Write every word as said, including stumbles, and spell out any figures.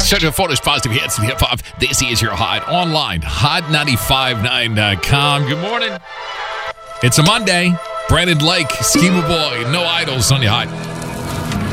Such a photos, positive hits, and hip hop. This is your Hot online, hot nine five nine dot com. Good morning. It's a Monday. Brandon Lake, Schema Boy, No Idols on your Hot